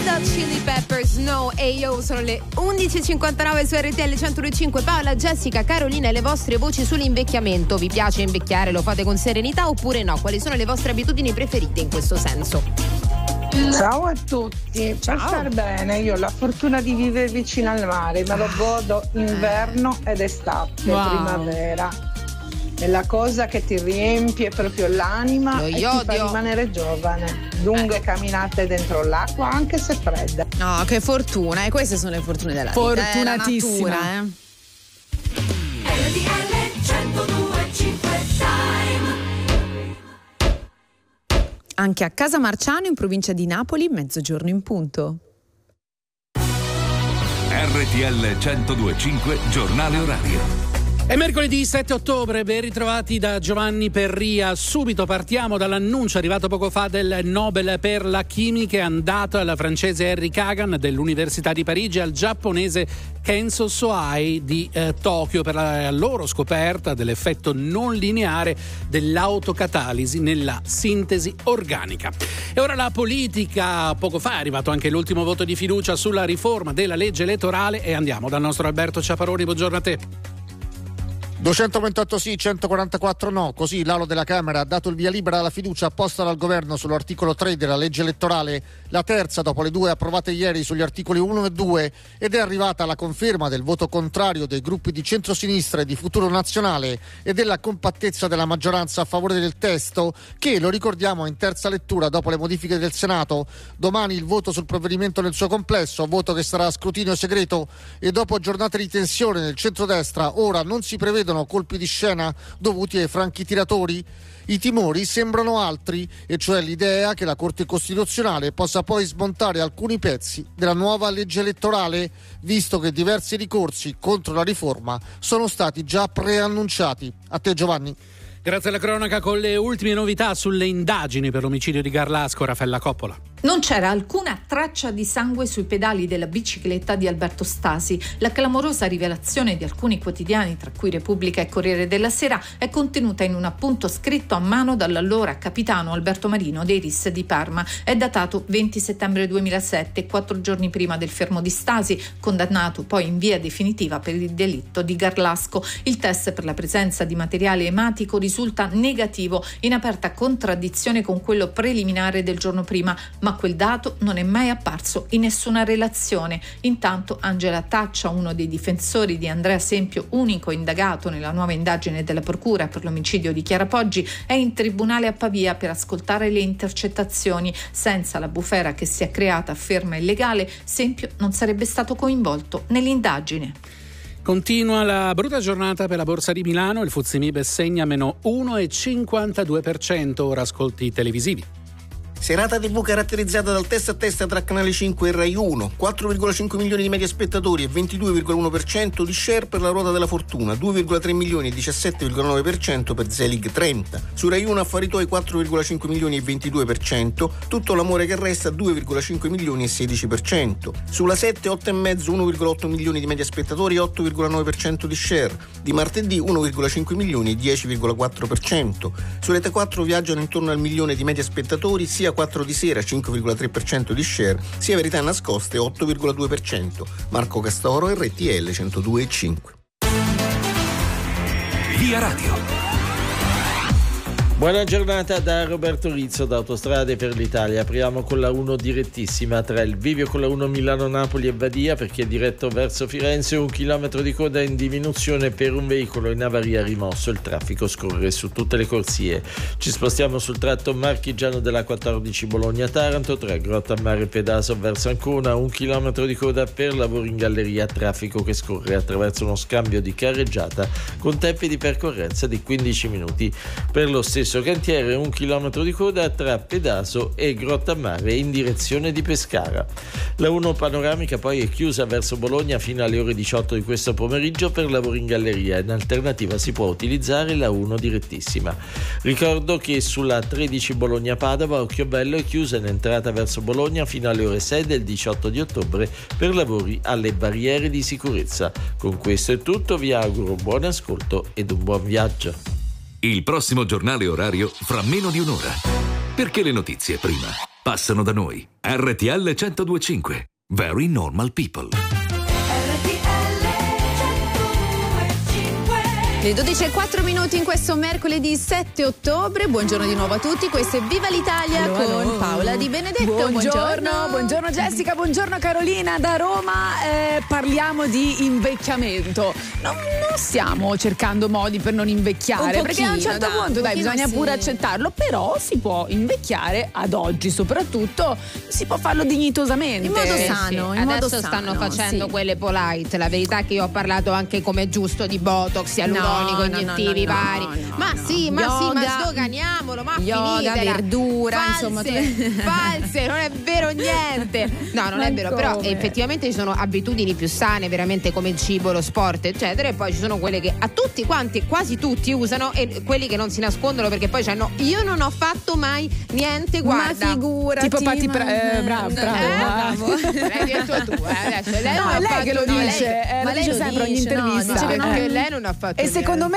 Red Hot Chili Peppers, No e Yo. Sono le 11.59 su RTL 102.5. Paola, Jessica, Carolina e le vostre voci sull'invecchiamento. Vi piace invecchiare? Lo fate con serenità oppure no? Quali sono le vostre abitudini preferite in questo senso? Ciao a tutti. Per star bene, io ho la fortuna di vivere vicino al mare, me lo godo inverno ed estate, primavera. È la cosa che ti riempie proprio l'anima e ti fa rimanere giovane. Lunghe camminate dentro l'acqua, anche se fredda. No, che fortuna, e queste sono le fortune della vita. Fortunatissima. Anche a Casa Marciano, in provincia di Napoli, mezzogiorno in punto. RTL 102.5, giornale orario. È mercoledì 7 ottobre, ben ritrovati da Giovanni Perria. Subito partiamo dall'annuncio arrivato poco fa del Nobel per la chimica, è andato alla francese Harry Kagan dell'Università di Parigi e al giapponese Kenzo Soai di Tokyo per la loro scoperta dell'effetto non lineare dell'autocatalisi nella sintesi organica. E ora la politica. Poco fa è arrivato anche l'ultimo voto di fiducia sulla riforma della legge elettorale e andiamo dal nostro Alberto Ciaparoni. Buongiorno a te. 228 sì, 144 no, così l'Aula della Camera ha dato il via libera alla fiducia apposta dal governo sull'articolo 3 della legge elettorale, la terza dopo le due approvate ieri sugli articoli 1 e 2, ed è arrivata la conferma del voto contrario dei gruppi di centrosinistra e di Futuro Nazionale e della compattezza della maggioranza a favore del testo che, lo ricordiamo, è in terza lettura dopo le modifiche del Senato. Domani il voto sul provvedimento nel suo complesso, voto che sarà a scrutinio segreto, e dopo giornate di tensione nel centrodestra ora non si prevedono colpi di scena dovuti ai franchi tiratori. I timori sembrano altri, e cioè l'idea che la Corte Costituzionale possa poi smontare alcuni pezzi della nuova legge elettorale, visto che diversi ricorsi contro la riforma sono stati già preannunciati. A te Giovanni. Grazie alla cronaca con le ultime novità sulle indagini per l'omicidio di Garlasco. Raffaella Coppola. Non c'era alcuna traccia di sangue sui pedali della bicicletta di Alberto Stasi. La clamorosa rivelazione di alcuni quotidiani, tra cui Repubblica e Corriere della Sera, è contenuta in un appunto scritto a mano dall'allora capitano Alberto Marino dei RIS di Parma. È datato 20 settembre 2007, 4 giorni prima del fermo di Stasi, condannato poi in via definitiva per il delitto di Garlasco. Il test per la presenza di materiale ematico risulta negativo, in aperta contraddizione con quello preliminare del giorno prima, ma quel dato non è mai apparso in nessuna relazione. Intanto Angela Taccia, uno dei difensori di Andrea Sempio, unico indagato nella nuova indagine della Procura per l'omicidio di Chiara Poggi, è in tribunale a Pavia per ascoltare le intercettazioni. Senza la bufera che si è creata ferma e legale, Sempio non sarebbe stato coinvolto nell'indagine. Continua la brutta giornata per la Borsa di Milano, il FTSE MIB segna meno 1,52%, ora ascolti televisivi. Serata TV caratterizzata dal testa a testa tra Canale 5 e Rai 1, 4,5 milioni di media spettatori e 22,1% di share per La Ruota della Fortuna, 2,3 milioni e 17,9% per Zelig 30. Su Rai 1 Affari Tuoi 4,5 milioni e 22%, Tutto l'amore che resta 2,5 milioni e 16%. Sulla 7 8,5, 1,8 milioni di media spettatori e 8,9% di share. Di martedì 1,5 milioni e 10,4%. Su Rete 4 viaggiano intorno al milione di media spettatori, sia 4 di sera 5,3% di share, sia Verità nascoste 8,2%. Marco Castoro, RTL 102.5. Via Radio. Buona giornata da Roberto Rizzo da Autostrade per l'Italia. Apriamo con la 1 direttissima tra il bivio con la 1 Milano-Napoli e Badia per chi è diretto verso Firenze, 1 chilometro di coda in diminuzione per un veicolo in avaria rimosso. Il traffico scorre su tutte le corsie. Ci spostiamo sul tratto marchigiano della 14 Bologna-Taranto tra Grottammare e Pedaso verso Ancona, 1 chilometro di coda per lavori in galleria, traffico che scorre attraverso uno scambio di carreggiata con tempi di percorrenza di 15 minuti. Per lo stesso cantiere 1 chilometro di coda tra Pedaso e Grottammare in direzione di Pescara. La 1 panoramica poi è chiusa verso Bologna fino alle ore 18 di questo pomeriggio per lavori in galleria. In alternativa si può utilizzare la 1 direttissima. Ricordo che sulla 13 Bologna-Padova Occhiobello è chiusa in entrata verso Bologna fino alle ore 6 del 18 di ottobre per lavori alle barriere di sicurezza. Con questo è tutto, vi auguro buon ascolto ed un buon viaggio. Il prossimo giornale orario fra meno di un'ora. Perché le notizie prima. passano da noi. RTL 102.5. Very Normal People. Le 12:04 in questo mercoledì 7 ottobre. Buongiorno di nuovo a tutti. Questo è Viva l'Italia con Paola Di Benedetto. Buongiorno Jessica, buongiorno Carolina da Roma. Parliamo di invecchiamento. Non stiamo cercando modi per non invecchiare, perché a un certo punto bisogna pure accettarlo, però si può invecchiare ad oggi, soprattutto si può farlo dignitosamente. In modo sano. Adesso stanno facendo quelle polite. La verità è che io ho parlato anche come è giusto di Botox, ialuronico, iniettivi vari. Ma sdoganiamolo, ma yoga, finitela. verdura, false, non è vero niente. No, non è vero, però effettivamente ci sono abitudini più sane, veramente, come il cibo, lo sport, eccetera, e poi ci sono quelle che a tutti quanti, quasi tutti usano, e quelli che non si nascondono perché poi c'hanno io non ho fatto mai niente, guarda. Ma figurati. Tipo Patti bravo. L'hai detto tu, adesso lei no, non è lei ha fatto, che lo dice, ma lei dice sempre ogni intervista. dice che lei non ha fatto e secondo me